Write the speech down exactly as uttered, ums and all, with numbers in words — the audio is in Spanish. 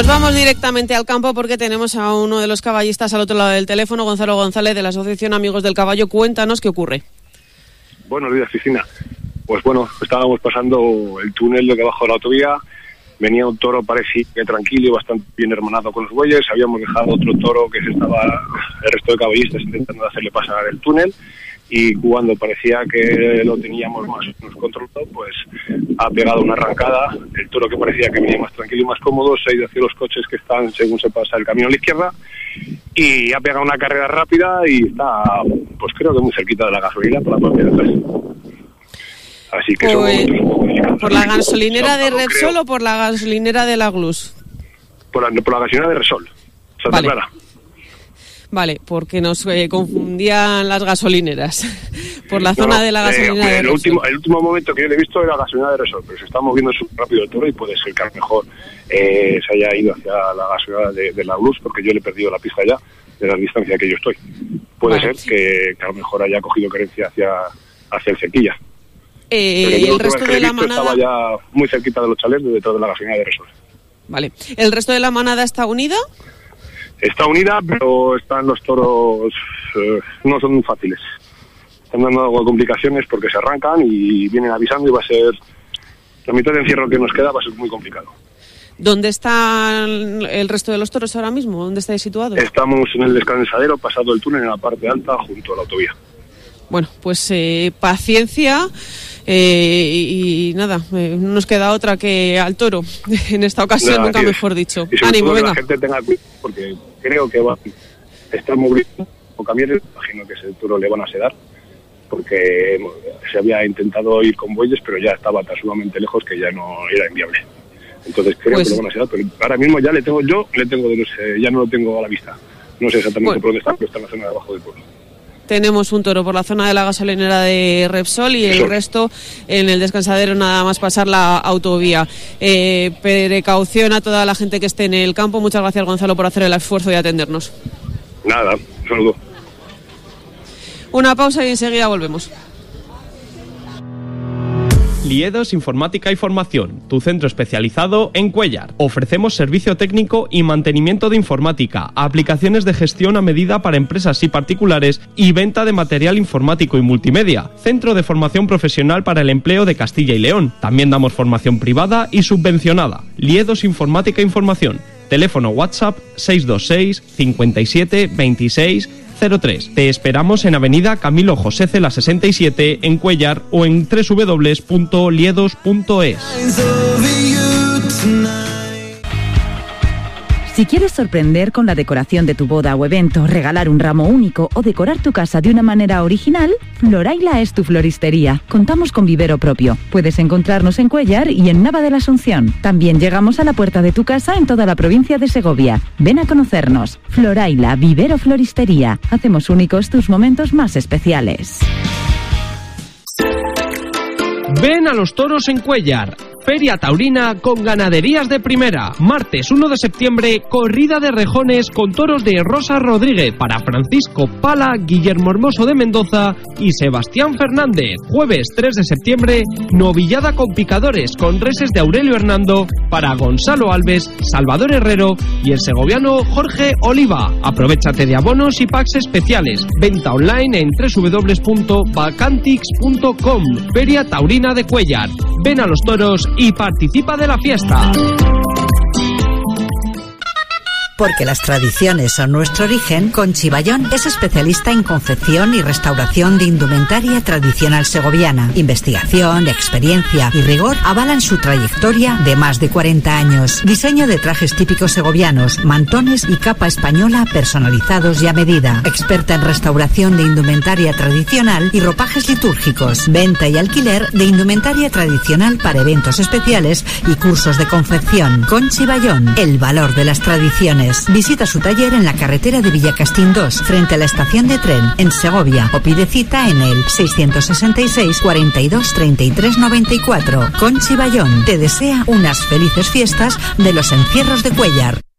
Nos vamos directamente al campo porque tenemos a uno de los caballistas al otro lado del teléfono, Gonzalo González, de la Asociación Amigos del Caballo. Cuéntanos qué ocurre. Buenos días, Cristina. Pues bueno, estábamos pasando el túnel de debajo de la autovía. Venía un toro, parecía que tranquilo y bastante bien hermanado con los bueyes. Habíamos dejado otro toro que se estaba, el resto de caballistas, intentando hacerle pasar el túnel. Y cuando parecía que lo teníamos más o menos controlado, pues ha pegado una arrancada. El toro, que parecía que venía más tranquilo y más cómodo, se ha ido hacia los coches que están según se pasa el camino a la izquierda y ha pegado una carrera rápida y está, pues creo que muy cerquita de la gasolina por la parte de atrás. Así que pues, son un poco delicados. ¿Por la gasolinera de Repsol o por la gasolinera de la Glus? Por la, por la gasolinera de Repsol, Santa vale. Clara. Vale, porque nos eh, confundían las gasolineras. Por la no, zona de la gasolinera eh, de el Repsol. último, el último momento que yo le he visto era la gasolinera de Repsol, pero se está moviendo súper rápido el toro y puede ser que a lo mejor eh, se haya ido hacia la gasolinera de, de la Glus, porque yo le he perdido la pista ya de la distancia que yo estoy. Puede vale. ser que, que a lo mejor haya cogido querencia hacia, hacia el Cerquilla. Eh, ¿Y el resto de la manada? Estaba ya muy cerquita de los chalés, detrás de la gasolinera de Repsol. Vale. ¿El resto de la manada está unida? Está unida, pero están los toros, eh, no son muy fáciles. Están dando algo de complicaciones porque se arrancan y vienen avisando y va a ser, la mitad de encierro que nos queda va a ser muy complicado. ¿Dónde están el resto de los toros ahora mismo? ¿Dónde estáis situados? Estamos en el descansadero, pasado el túnel en la parte alta, junto a la autovía. Bueno, pues eh, paciencia eh, y, y nada, eh, no nos queda otra que al toro en esta ocasión, nada, nunca mejor dicho. Y sobre Ánimo, todo que venga. la gente tenga cuidado, porque creo que va a estar moviendo o camiones, imagino que ese toro le van a sedar, porque se había intentado ir con bueyes, pero ya estaba tan sumamente lejos que ya no era inviable. Entonces creo pues, que lo van a sedar, pero ahora mismo ya le tengo, yo le tengo de los, eh, ya no lo tengo a la vista. No sé exactamente bueno. por dónde está, pero está en la zona de abajo del pueblo. Tenemos un toro por la zona de la gasolinera de Repsol y el Sol. resto en el descansadero, nada más pasar la autovía. Eh, precaución a toda la gente que esté en el campo. Muchas gracias, Gonzalo, por hacer el esfuerzo de atendernos. Nada, un saludo. Una pausa y enseguida volvemos. Liedos Informática y Formación, tu centro especializado en Cuéllar. Ofrecemos servicio técnico y mantenimiento de informática, aplicaciones de gestión a medida para empresas y particulares y venta de material informático y multimedia. Centro de formación profesional para el empleo de Castilla y León. También damos formación privada y subvencionada. Liedos Informática e Información. Teléfono WhatsApp seis dos seis, cincuenta y siete, veintiséis, cero tres. Te esperamos en Avenida Camilo José Cela sesenta y siete en Cuéllar o en doble u doble u doble u punto liedos punto es. Si quieres sorprender con la decoración de tu boda o evento, regalar un ramo único o decorar tu casa de una manera original, Floraila es tu floristería. Contamos con vivero propio. Puedes encontrarnos en Cuéllar y en Nava de la Asunción. También llegamos a la puerta de tu casa en toda la provincia de Segovia. Ven a conocernos. Floraila, vivero floristería. Hacemos únicos tus momentos más especiales. Ven a los toros en Cuéllar. Feria taurina con ganaderías de primera. Martes uno de septiembre, corrida de rejones con toros de Rosa Rodríguez para Francisco Pala, Guillermo Hermoso de Mendoza y Sebastián Fernández. Jueves tres de septiembre, novillada con picadores con reses de Aurelio Hernando para Gonzalo Alves, Salvador Herrero y el segoviano Jorge Oliva. Aprovechate de abonos y packs especiales. Venta online en doble u doble u doble u punto vacantix punto com. Feria taurina de Cuéllar. Ven a los toros y participa de la fiesta. Porque las tradiciones son nuestro origen, Conchi Bayón es especialista en confección y restauración de indumentaria tradicional segoviana. Investigación, experiencia y rigor avalan su trayectoria de más de cuarenta años. Diseño de trajes típicos segovianos, mantones y capa española personalizados y a medida. Experta en restauración de indumentaria tradicional y ropajes litúrgicos. Venta y alquiler de indumentaria tradicional para eventos especiales y cursos de confección. Conchi Bayón, el valor de las tradiciones. Visita su taller en la carretera de Villacastín dos, frente a la estación de tren, en Segovia, o pide cita en el seiscientos sesenta y seis, cuarenta y dos, treinta y tres, noventa y cuatro. Conchi Bayón te desea unas felices fiestas de los encierros de Cuéllar.